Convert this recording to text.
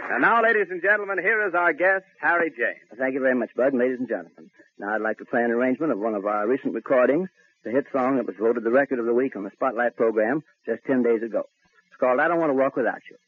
And now, ladies and gentlemen, here is our guest, Harry James. Thank you very much, Bud, and ladies and gentlemen. Now I'd like to play an arrangement of one of our recent recordings, the hit song that was voted the record of the week on the Spotlight program just 10 days ago. It's called I Don't Want to Walk Without You.